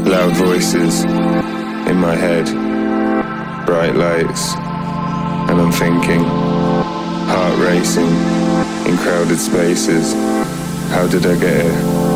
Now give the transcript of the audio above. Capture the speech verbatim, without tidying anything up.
Loud voices in my head, bright lights, and I'm thinking, heart racing in crowded spaces. How did I get here?